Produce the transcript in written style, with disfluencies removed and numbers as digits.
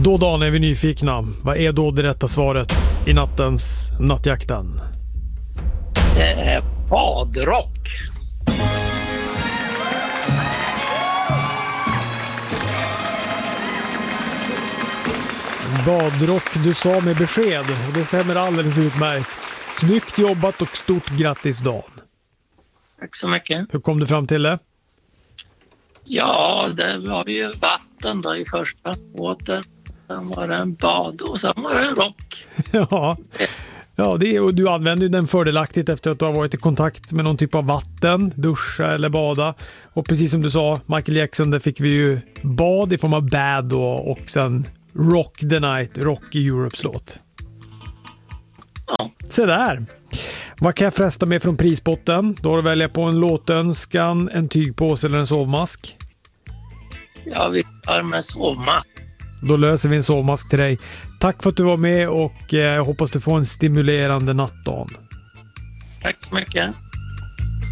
Då Dan är vi nyfikna. Vad är då det rätta svaret i nattens nattjakten? Det är badrock. Badrock, du sa med besked. Det stämmer alldeles utmärkt. Snyggt jobbat och stort grattis Dan. Tack så mycket. Hur kom du fram till det? Ja, det var ju vatten då i första båten. Sen var det en bad och sen var det en rock. Ja, det är, och du använder ju den fördelaktigt efter att du har varit i kontakt med någon typ av vatten, duscha eller bada. Och precis som du sa, Michael Jackson, där fick vi ju bad i form av bad och sen Rock the Night, Rock i Europes låt. Ja. Se där. Vad kan jag fresta med från prisbotten? Då har du välja på en låtönskan, en tygpåse eller en sovmask. Ja, vi har med sovmask. Då löser vi en sovmask till dig. Tack för att du var med och jag hoppas du får en stimulerande nattdag. Tack så mycket.